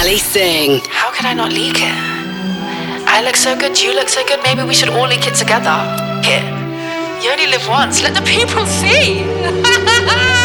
Ellie Singh. How could I not leak it? I look so good, you look so good, maybe we should all leak it together. Here. You only live once, let the people see.